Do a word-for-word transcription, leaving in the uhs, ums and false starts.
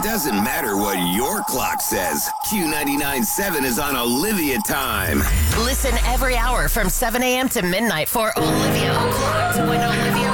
It doesn't matter what your clock says. Q ninety-nine point seven is on Olivia time. Listen every hour from seven a.m. to midnight for Olivia O'Clock when Olivia